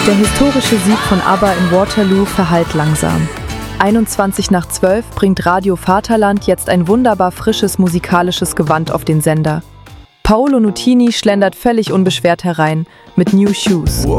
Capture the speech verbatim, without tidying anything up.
Der historische Sieg von ABBA in Waterloo verhallt langsam. einundzwanzig nach zwölf bringt Radio Vaterland jetzt ein wunderbar frisches musikalisches Gewand auf den Sender. Paolo Nutini schlendert völlig unbeschwert herein mit New Shoes.